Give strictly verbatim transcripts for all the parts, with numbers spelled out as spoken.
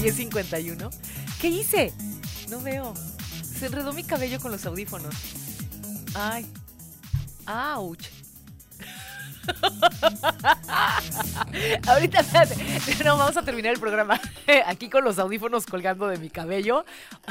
diez cincuenta y uno. ¿Qué hice? No veo. Se enredó mi cabello con los audífonos. Ay. Ouch. Ahorita, espérate. No, vamos a terminar el programa aquí con los audífonos colgando de mi cabello.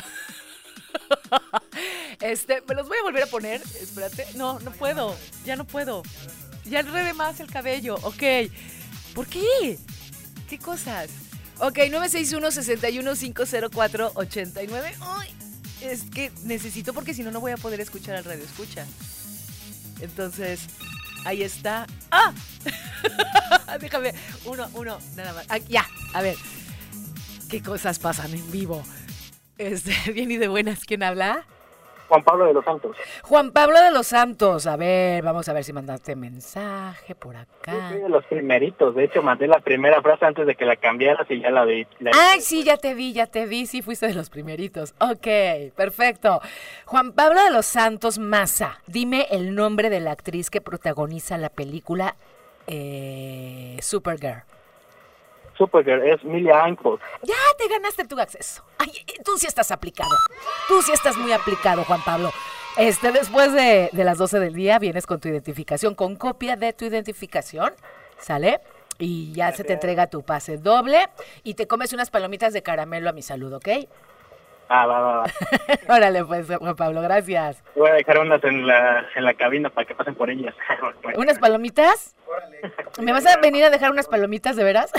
Este, me los voy a volver a poner. Espérate. No, no puedo. Ya no puedo. Ya enredé más el cabello. Ok. ¿Por qué? ¿Qué cosas? Ok, nueve seis uno, seis uno cinco cero cuatro, ocho nueve. Ay, es que necesito porque si no, no voy a poder escuchar al radio escucha. Entonces, ahí está. ¡Ah! Déjame. Uno, uno, nada más. Ah, ya, a ver. ¿Qué cosas pasan en vivo? Este, bien y de buenas, ¿quién habla? Juan Pablo de los Santos. Juan Pablo de los Santos. A ver, vamos a ver si mandaste mensaje por acá. Yo soy de los primeritos. De hecho, mandé la primera frase antes de que la cambiaras y ya la vi. La... Ay, sí, ya te vi, ya te vi. Sí, fuiste de los primeritos. Ok, perfecto. Juan Pablo de los Santos Maza. Dime el nombre de la actriz que protagoniza la película eh, Supergirl. Supergirl es Millie Ankle. Ya te ganaste tu acceso. Ay, tú sí estás aplicado. Tú sí estás muy aplicado, Juan Pablo. Este, después de, de las doce del día vienes con tu identificación, con copia de tu identificación, ¿sale? Y ya se te entrega tu pase doble y te comes unas palomitas de caramelo a mi salud, ¿ok? Ah, va, va, va. Órale, pues, Juan Pablo, gracias. Voy a dejar unas en la, en la cabina para que pasen por ellas. ¿Unas palomitas? ¿Me vas a venir a dejar unas palomitas, de veras?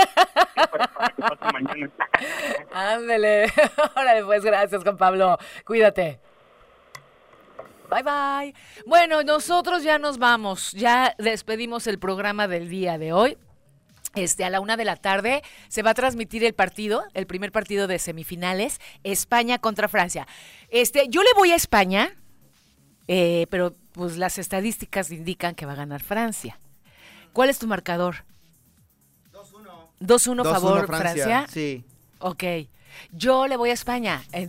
Ándale. Órale, pues, gracias, Juan Pablo. Cuídate. Bye, bye. Bueno, nosotros ya nos vamos. Ya despedimos el programa del día de hoy. Este, a la una de la tarde se va a transmitir el partido, el primer partido de semifinales, España contra Francia. Este, yo le voy a España, eh, pero pues las estadísticas indican que va a ganar Francia. ¿Cuál es tu marcador? dos uno. dos uno favor Francia. Francia. Sí. Ok. Yo le voy a España.